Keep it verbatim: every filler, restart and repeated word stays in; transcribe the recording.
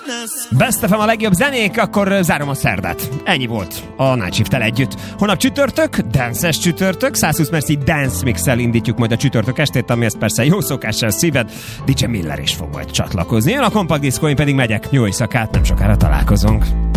Best ef em a legjobb zenék, akkor zárom a szerdát. Ennyi volt a Night Shift-tel együtt. Holnap csütörtök, dance-es csütörtök, száz húsz merci dance mix-el indítjuk majd a csütörtök estét, amihez persze jó szokással szíved. dé dzsé Miller is fog majd csatlakozni. Én a Compact Disco, én pedig megyek. Jó éjszakát, nem sokára találkozunk.